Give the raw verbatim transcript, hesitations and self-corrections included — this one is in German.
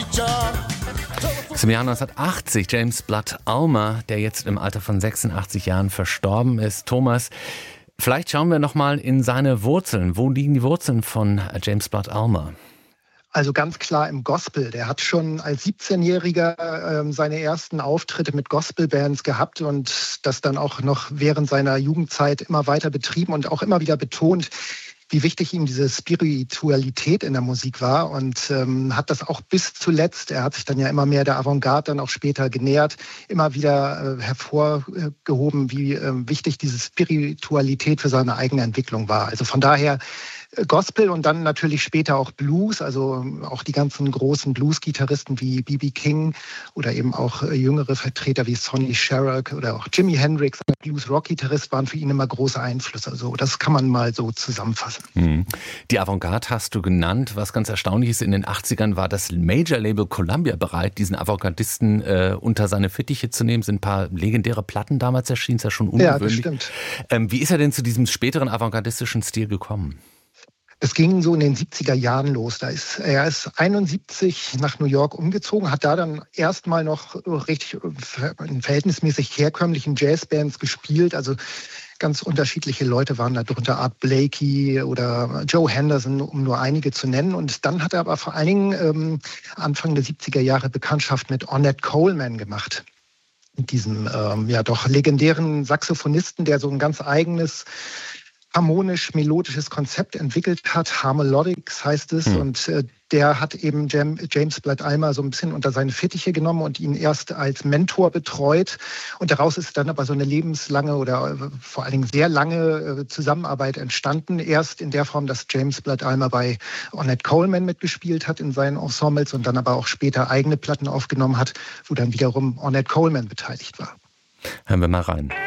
Das ist im Jahr neunzehnhundertachtzig James Blood Ulmer, der jetzt im Alter von sechsundachtzig Jahren verstorben ist. Thomas, vielleicht schauen wir noch mal in seine Wurzeln. Wo liegen die Wurzeln von James Blood Ulmer? Also ganz klar im Gospel. Der hat schon als siebzehnjähriger äh, seine ersten Auftritte mit Gospelbands gehabt und das dann auch noch während seiner Jugendzeit immer weiter betrieben und auch immer wieder betont, wie wichtig ihm diese Spiritualität in der Musik war und ähm, hat das auch bis zuletzt, er hat sich dann ja immer mehr der Avantgarde dann auch später genähert, immer wieder äh, hervorgehoben, wie äh, wichtig diese Spiritualität für seine eigene Entwicklung war. Also von daher Gospel und dann natürlich später auch Blues, also auch die ganzen großen Blues-Gitarristen wie B B King oder eben auch jüngere Vertreter wie Sonny Sharrock oder auch Jimi Hendrix, der Blues-Rock-Gitarrist, waren für ihn immer große Einflüsse. Also das kann man mal so zusammenfassen. Mhm. Die Avantgarde hast du genannt. Was ganz erstaunlich ist, in den achtzigern war das Major-Label Columbia bereit, diesen Avantgardisten äh, unter seine Fittiche zu nehmen. Sind ein paar legendäre Platten damals erschienen, ist ja schon ungewöhnlich. Ja, das stimmt. Ähm, wie ist er denn zu diesem späteren avantgardistischen Stil gekommen? Es ging so in den siebziger Jahren los. Da ist, er ist einundsiebzig nach New York umgezogen, hat da dann erstmal noch richtig in verhältnismäßig herkömmlichen Jazzbands gespielt. Also ganz unterschiedliche Leute waren da drunter, Art Blakey oder Joe Henderson, um nur einige zu nennen. Und dann hat er aber vor allen Dingen ähm, Anfang der siebziger Jahre Bekanntschaft mit Ornette Coleman gemacht. Mit diesem ähm, ja doch legendären Saxophonisten, der so ein ganz eigenes harmonisch-melodisches Konzept entwickelt hat. Harmolodics heißt es. Hm. Und äh, der hat eben Jam, James Blood Ulmer so ein bisschen unter seine Fittiche genommen und ihn erst als Mentor betreut. Und daraus ist dann aber so eine lebenslange oder äh, vor allen Dingen sehr lange äh, Zusammenarbeit entstanden. Erst in der Form, dass James Blood Ulmer bei Ornette Coleman mitgespielt hat in seinen Ensembles und dann aber auch später eigene Platten aufgenommen hat, wo dann wiederum Ornette Coleman beteiligt war. Hören wir mal rein.